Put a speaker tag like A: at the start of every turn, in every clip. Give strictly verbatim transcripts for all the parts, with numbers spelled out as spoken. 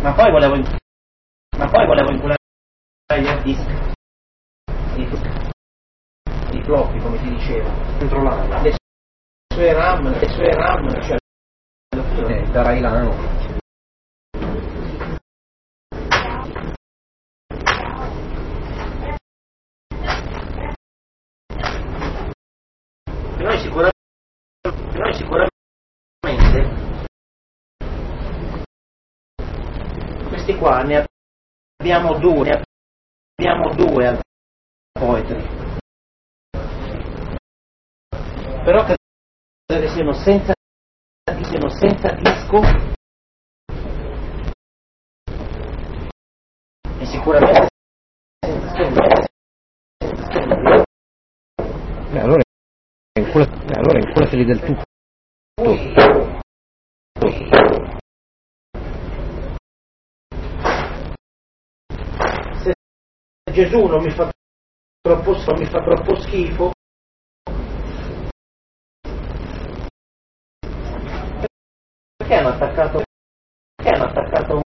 A: Ma poi volevo ma poi volevo inculare gli hard disk, i, i floppy come ti dicevo,
B: controllare
A: le sue RAM, le sue RAM, cioè
B: eh, darai l'anno.
A: Noi sicuramente, noi sicuramente questi qua ne abbiamo due, ne abbiamo due al poetry, però credo che siano senza, siano senza disco e sicuramente senza schermo.
B: Eh, allora Eh, allora inculateli del tutto.
A: Se Gesù non mi fa troppo, non mi fa troppo schifo, perché hanno attaccato perché hanno attaccato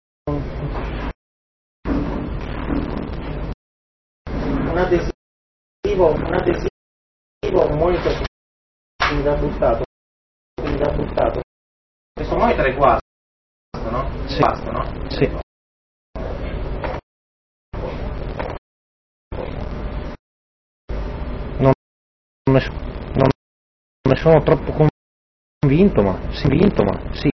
A: un adesivo un adesivo un monitor che mi dà buttato che mi dà buttato questo monitor è guasto, no?
B: Sì.
A: Guasto, no?
B: Sì. Non, non, ne, non ne sono troppo convinto, ma sì, convinto, ma sì.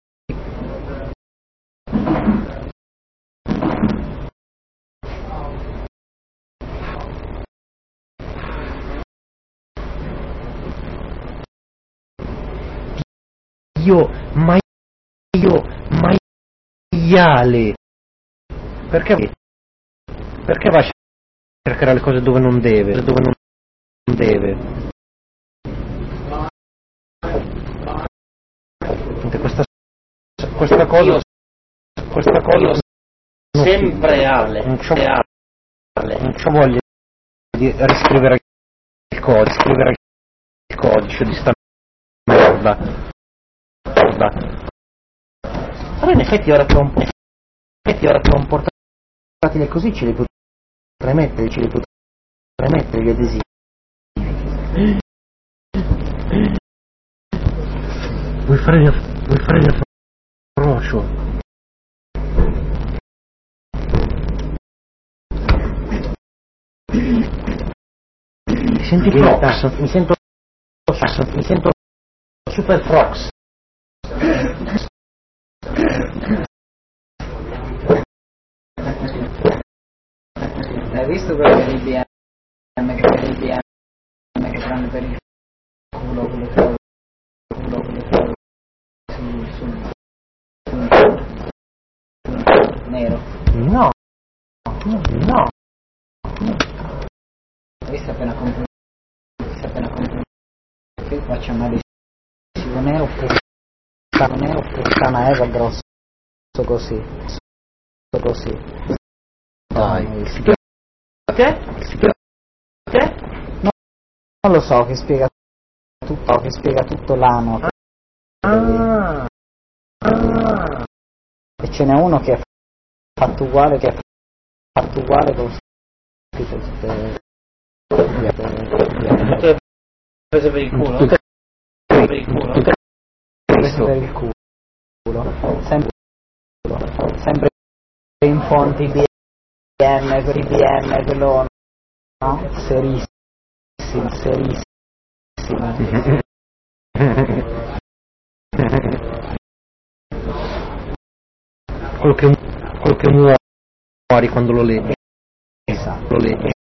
B: Io, ma io, maiale, perché, perché va a cercare le cose dove non deve, dove non deve? Questa, questa cosa, questa cosa,
A: sempre alle,
B: non c'ho,
A: alle.
B: non c'ho voglia di riscrivere il codice, scrivere il codice di sta merda.
A: Però in effetti ora che ho un, in effetti ora che ho un portatile così ce li potrei mettere, ce li potrei mettere gli adesivi.
B: Vuoi fare il, vuoi fare il approccio? Mi senti Frox?
A: Mi sento mi sento Super Frox.
C: Hai visto quello dell'I B M che l'I B M che fanno per il culo con le cose culo con le cose sul, sul, sul, sul nero?
B: No, no.
C: Hai visto appena compro visto appena compro qui faccio male non è oppure non è oppure puttana Eva grosso così così
B: Dai,
A: Che? Che?
C: No, non lo so, che spiega tutto, che spiega tutto l'ano.
A: Ah. Ah.
C: E ce n'è uno che è fatto uguale, che è fatto uguale con scritto tutte
A: tutte prese per il culo. Tutte prese per il culo.
C: Tutte prese per il culo. Sempre sempre in fonti B M, per I B M, quello no? Serissimo, serissimo.
B: Quello che, quello che muori quando lo leggi.
C: Esatto.
B: Lo leggi.